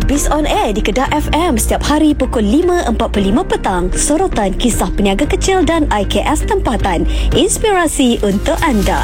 Biz on Air di Kedah FM setiap hari pukul 5.45 petang. Sorotan kisah peniaga kecil dan IKS tempatan. Inspirasi untuk anda.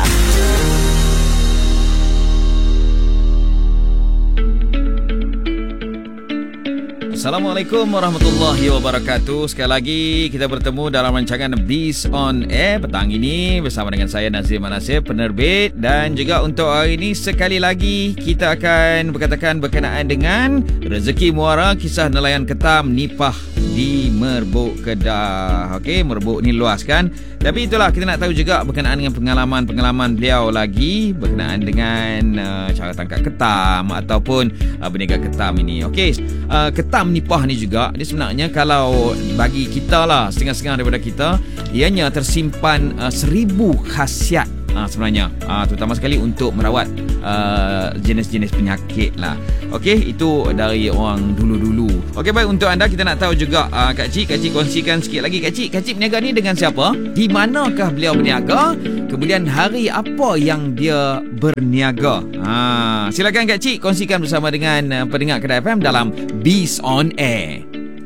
Assalamualaikum warahmatullahi wabarakatuh. Sekali lagi kita bertemu dalam rancangan Biz on Air petang ini bersama dengan saya Nazir Manasir, penerbit, dan juga untuk hari ini sekali lagi kita akan berkatakan berkenaan dengan rezeki muara, kisah nelayan ketam nipah di Merbuk, Kedah. Okey, Merbuk ni luas kan? Tapi itulah, kita nak tahu juga berkenaan dengan pengalaman beliau lagi berkenaan dengan cara tangkap ketam ataupun berniaga ketam ini. Okey, ketam nipah ni juga dia sebenarnya kalau bagi kita lah, setengah-setengah daripada kita, ianya tersimpan 1000 khasiat sebenarnya, terutama sekali untuk merawat jenis-jenis penyakit lah. Okey, itu dari orang dulu-dulu. Okey, baik, untuk anda kita nak tahu juga Kak Cik kongsikan sikit lagi. Kak Cik berniaga ni dengan siapa? Di manakah beliau berniaga? Kemudian hari apa yang dia berniaga? Silakan Kak Cik kongsikan bersama dengan pendengar Kedah FM dalam Biz on Air.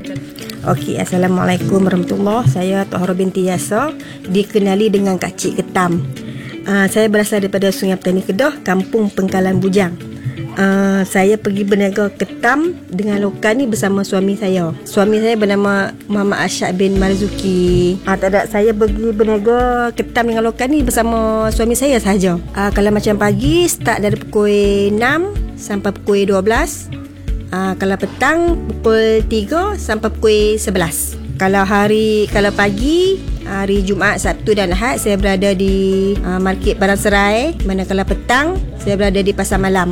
Okey, Assalamualaikum warahmatullahi. Saya Tok Horo binti Yasa, dikenali dengan Kak Cik Ketam. Saya berasal daripada Sungai Petani Kedah, Kampung Pengkalan Bujang. Saya pergi berniaga ketam dengan lokal ni bersama suami saya. Suami saya bernama Muhammad Asyad bin Marzuki. Saya pergi berniaga ketam dengan lokal ni bersama suami saya sahaja. Kalau macam pagi, start dari pukul 6 sampai pukul 12. Kalau petang, pukul 3 sampai pukul 11. Kalau pagi, hari Jumaat, Sabtu dan Ahad, saya berada di Market Barang Serai. Manakala petang, saya berada di Pasar Malam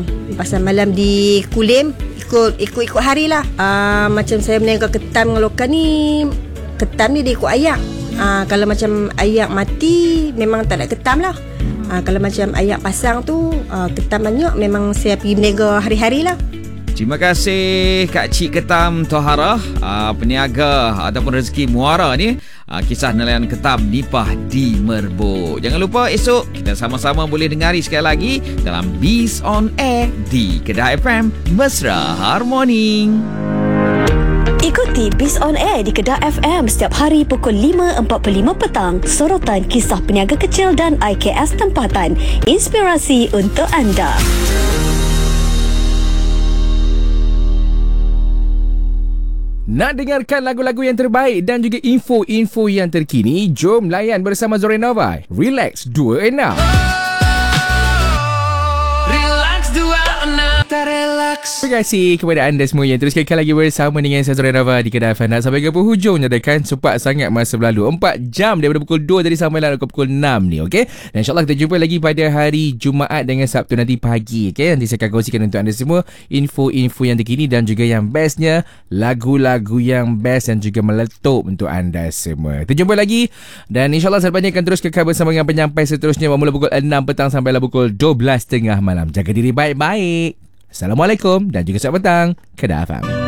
di Kulim. Ikut hari lah. Macam saya berniaga ketam dengan lokal ni, ketam ni dia ikut ayak. Kalau macam ayak mati, memang tak ada ketam lah. Kalau macam ayak pasang tu, ketam banyak, memang saya pergi berniaga hari-hari lah. Terima kasih Kak Cik Ketam Toharah, peniaga ataupun rezeki muara ni, kisah nelayan ketam nipah di Merbuk. Jangan lupa esok kita sama-sama boleh dengari sekali lagi dalam Biz on Air di Kedah FM, Mesra Harmoni. Ikuti Biz on Air di Kedah FM setiap hari pukul 5.45 petang. Sorotan kisah peniaga kecil dan IKS tempatan. Inspirasi untuk anda. Nak dengarkan lagu-lagu yang terbaik dan juga info-info yang terkini? Jom layan bersama Zorenova. Relax 26. Terima kasih kepada anda semua yang terus kekal lagi bersama dengan saya Zorenova di Kedah FM. Sampai ke penghujung nyatakan sempat sangat masa berlalu. 4 jam daripada pukul 2 tadi sampai lah ke pukul 6 ni, okey? Dan insyaAllah kita jumpa lagi pada hari Jumaat dengan Sabtu nanti pagi, okey? Nanti saya akan kongsikan untuk anda semua info-info yang terkini dan juga yang bestnya, lagu-lagu yang best dan juga meletup untuk anda semua. Kita jumpa lagi dan insyaAllah selepas akan terus kekal bersama dengan penyampai seterusnya bermula pukul 6 petang sampai lah pukul 12 tengah malam. Jaga diri baik-baik. Assalamualaikum dan juga selamat petang, Kedah FM.